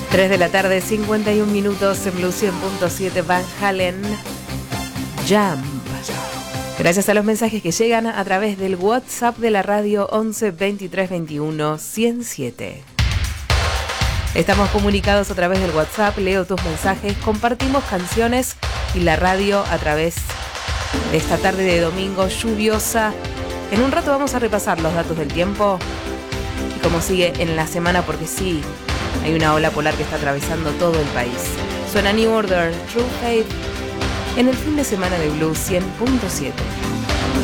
3 de la tarde, 51 minutos en Blue 100.7 Van Halen. Jump. Gracias a los mensajes que llegan a través del WhatsApp de la radio 11 23 21 107. Estamos comunicados a través del WhatsApp, leo tus mensajes, compartimos canciones y la radio a través de esta tarde de domingo lluviosa. En un rato vamos a repasar los datos del tiempo y cómo sigue en la semana, porque sí, hay una ola polar que está atravesando todo el país. Suena New Order, True Faith, en el fin de semana de Blue 100.7.